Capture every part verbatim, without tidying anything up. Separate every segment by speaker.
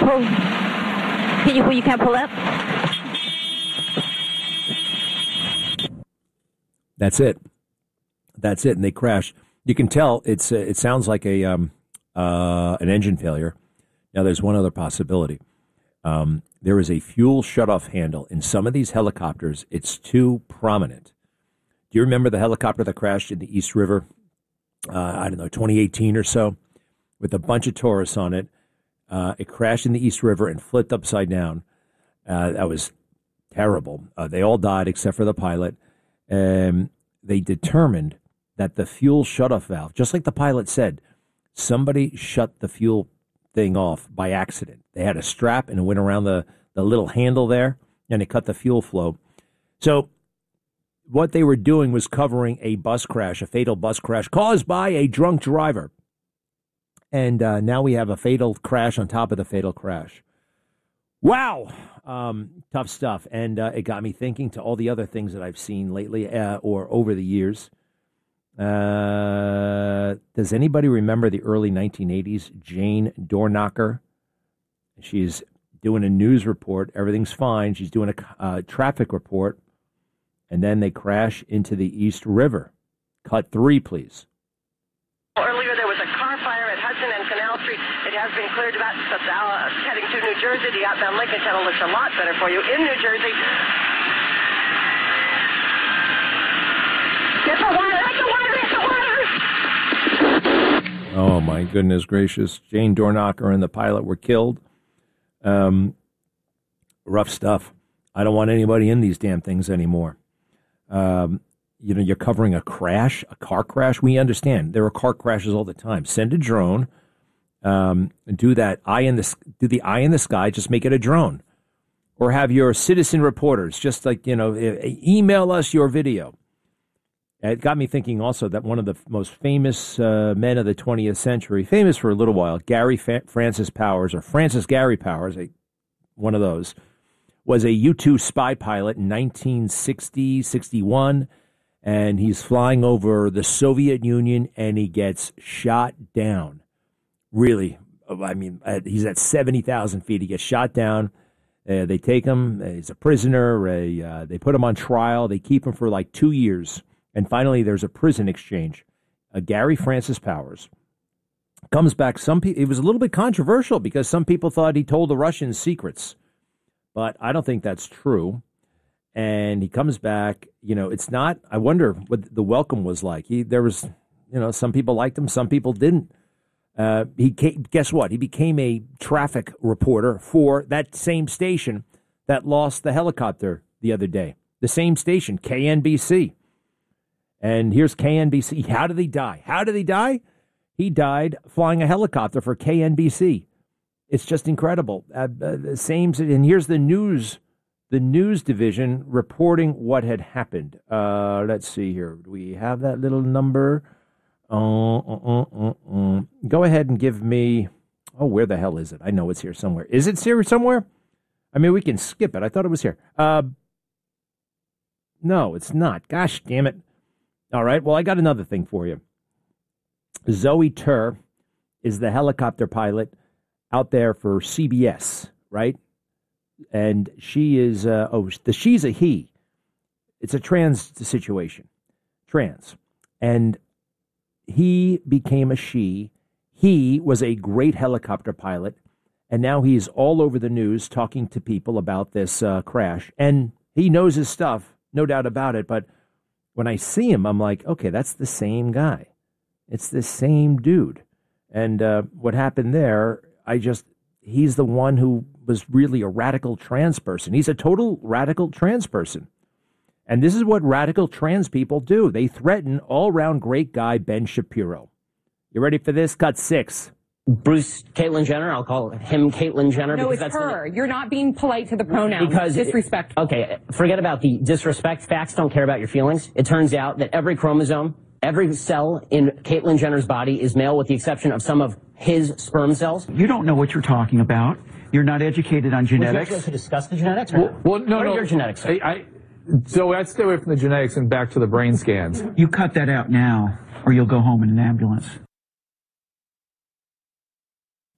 Speaker 1: pull? Can you pull? You can't pull up?
Speaker 2: That's it. That's it. And they crash. You can tell it's. Uh, it sounds like a um, uh, an engine failure. Now, there's one other possibility. Um, there is a fuel shutoff handle in some of these helicopters. It's too prominent. Do you remember the helicopter that crashed in the East River? Uh, I don't know, twenty eighteen or so, with a bunch of tourists on it. Uh, it crashed in the East River and flipped upside down. Uh, that was terrible. Uh, they all died except for the pilot. Um, they determined that the fuel shutoff valve, just like the pilot said, somebody shut the fuel thing off by accident. They had a strap and it went around the, the little handle there and it cut the fuel flow. So what they were doing was covering a bus crash, a fatal bus crash caused by a drunk driver. And uh, now we have a fatal crash on top of the fatal crash. Wow. Um, tough stuff. And uh, it got me thinking to all the other things that I've seen lately uh, or over the years. Uh, does anybody remember the early nineteen eighties Jane Dornacher? She's doing a news report. Everything's fine. She's doing a uh, traffic report. And then they crash into the East River. Cut three, please.
Speaker 3: Earlier, there was a car fire at Hudson and Canal Street. It has been cleared about uh, heading to New Jersey. The outbound Lincoln Channel looks a lot better for you in New Jersey. Get the water! Get the water! Get the water!
Speaker 2: Oh, my goodness gracious. Jane Dornacher and the pilot were killed. Um, rough stuff. I don't want anybody in these damn things anymore. Um, you know, you're covering a crash, a car crash. We understand there are car crashes all the time. Send a drone, um, and do that eye in the do the eye in the sky. Just make it a drone, or have your citizen reporters just like you know email us your video. It got me thinking also that one of the most famous uh, men of the twentieth century, famous for a little while, Gary Fa- Francis Powers or Francis Gary Powers, a, one of those, was a U two spy pilot in nineteen sixty, sixty-one. And he's flying over the Soviet Union, and he gets shot down. Really, I mean, he's at seventy thousand feet. He gets shot down. Uh, they take him. He's a prisoner. Uh, they put him on trial. They keep him for like two years. And finally, there's a prison exchange. Uh, Gary Francis Powers comes back. Some pe- It was a little bit controversial because some people thought he told the Russians secrets. But I don't think that's true. And he comes back, you know, it's not, I wonder what the welcome was like. He, there was, you know, some people liked him, some people didn't. Uh, he came, guess what? He became a traffic reporter for that same station that lost the helicopter the other day. The same station, K N B C. And here's K N B C. How did he die? How did he die? He died flying a helicopter for K N B C. It's just incredible. Uh, uh, the same, and here's the news. The news division reporting what had happened. Uh, let's see here. Do we have that little number? Uh, uh, uh, uh, uh. Go ahead and give me... Oh, where the hell is it? I know it's here somewhere. Is it here somewhere? I mean, we can skip it. I thought it was here. Uh, no, it's not. Gosh, damn it. All right, well, I got another thing for you. Zoe Tur is the helicopter pilot out there for C B S, right? And she is, uh, oh, the she's a he. It's a trans situation. Trans. And he became a she. He was a great helicopter pilot. And now he's all over the news talking to people about this uh, crash. And he knows his stuff, no doubt about it. But when I see him, I'm like, okay, that's the same guy. It's the same dude. And uh, what happened there, I just, he's the one who was really a radical trans person. He's a total radical trans person. And this is what radical trans people do. They threaten all-around great guy Ben Shapiro. You ready for this? Cut six.
Speaker 4: Bruce Caitlyn Jenner. I'll call him Caitlyn Jenner.
Speaker 5: No, it's
Speaker 4: that's
Speaker 5: her. The, You're not being polite to the pronouns.
Speaker 4: Because
Speaker 5: disrespect.
Speaker 4: It, okay, forget about the disrespect. Facts don't care about your feelings. It turns out that every chromosome, every cell in Caitlyn Jenner's body is male with the exception of some of his sperm cells.
Speaker 6: You don't know what you're talking about. You're not educated on genetics.
Speaker 4: Would you like to discuss the genetics?
Speaker 7: Well, well, no,
Speaker 4: what
Speaker 7: no.
Speaker 4: are your genetics?
Speaker 7: I, I, so I'd stay away from the genetics and back to the brain scans.
Speaker 6: You cut that out now, or you'll go home in an ambulance.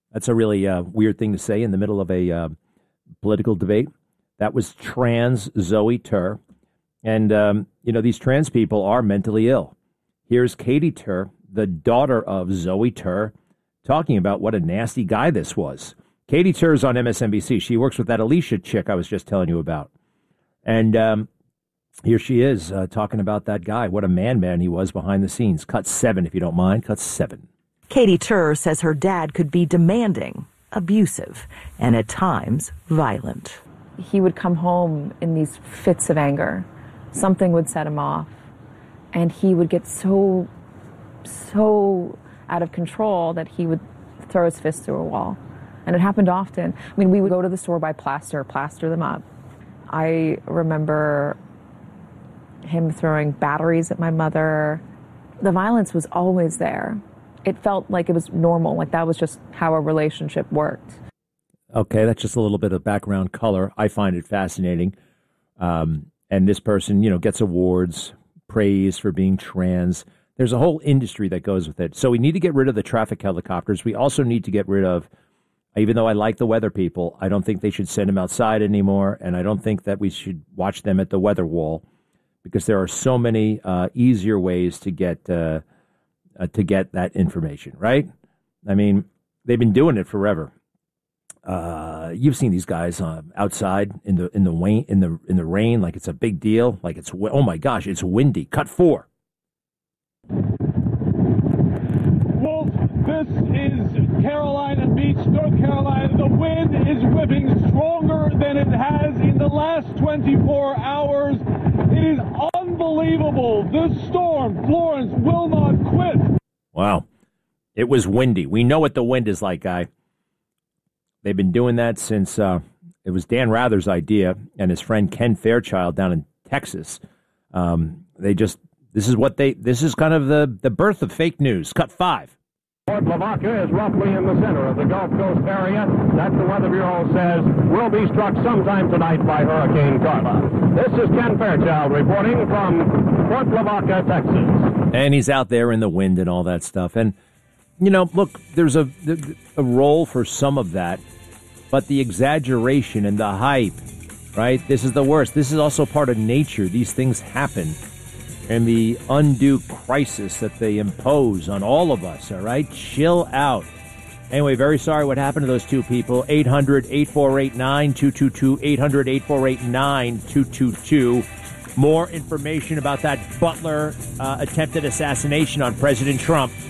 Speaker 2: That's a really uh, weird thing to say in the middle of a uh, political debate. That was trans Zoe Tur. And, um, you know, these trans people are mentally ill. Here's Katie Tur, the daughter of Zoe Tur, talking about what a nasty guy this was. Katie Tur is on M S N B C. She works with that Alicia chick I was just telling you about. And um, here she is uh, talking about that guy. What a man-man he was behind the scenes. Cut seven, if you don't mind. Cut seven.
Speaker 8: Katie Tur says her dad could be demanding, abusive, and at times violent.
Speaker 9: He would come home in these fits of anger. Something would set him off. And he would get so, so out of control that he would throw his fist through a wall. And it happened often. I mean, we would go to the store, buy plaster, plaster them up. I remember him throwing batteries at my mother. The violence was always there. It felt like it was normal, like that was just how a relationship worked.
Speaker 2: Okay, that's just a little bit of background color. I find it fascinating. Um, and this person, you know, gets awards, praise for being trans. There's a whole industry that goes with it. So we need to get rid of the traffic helicopters. We also need to get rid of, even though I like the weather people, I don't think they should send them outside anymore. And I don't think that we should watch them at the weather wall, because there are so many uh, easier ways to get uh, uh, to get that information, right? I mean, they've been doing it forever. Uh, you've seen these guys uh, outside in the in the rain in the in the rain, like it's a big deal, like it's oh my gosh, it's windy. Cut four.
Speaker 10: Wolf, this is Carolina Beach, North Carolina. The wind is whipping stronger than it has in the last twenty-four hours. It is unbelievable. This storm, Florence, will not quit.
Speaker 2: Wow, it was windy. We know what the wind is like, guy. They've been doing that since uh, it was Dan Rather's idea and his friend Ken Fairchild down in Texas. Um, they just, this is what they, this is kind of the, the birth of fake news. Cut five.
Speaker 11: Port Lavaca is roughly in the center of the Gulf Coast area that the Weather Bureau says will be struck sometime tonight by Hurricane Carla. This is Ken Fairchild reporting from Port Lavaca, Texas.
Speaker 2: And he's out there in the wind and all that stuff. And, you know, look, there's a, a role for some of that, but the exaggeration and the hype, right? This is the worst. This is also part of nature. These things happen. And the undue crisis that they impose on all of us, all right? Chill out. Anyway, very sorry what happened to those two people. eight hundred, eight four eight, nine two two two, eight hundred, eight four eight, nine two two two. More information about that Butler uh, attempted assassination on President Trump